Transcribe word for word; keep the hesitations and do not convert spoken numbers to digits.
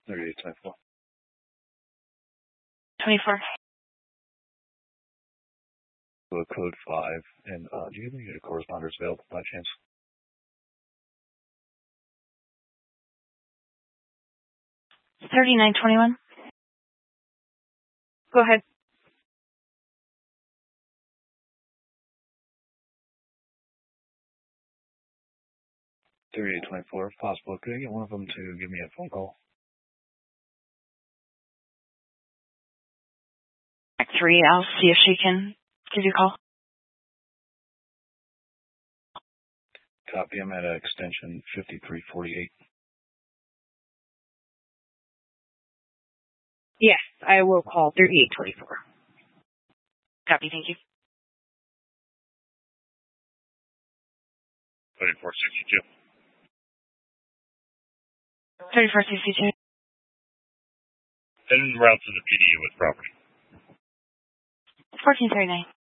thirty-eight twenty-four. twenty-four. So code five, and uh, do you have any corresponders available by chance? thirty-nine twenty-one. Go ahead. thirty-eight twenty-four, if possible. Could I get one of them to give me a phone call? Three, I'll see if she can give you a call. Copy, I'm at uh, extension fifty-three forty-eight. Yes, I will call thirty-eight twenty-four. Copy, thank you. thirty-four sixty-two. thirty-four sixty-two. En route to the P D U with property. fourteen thirty-nine.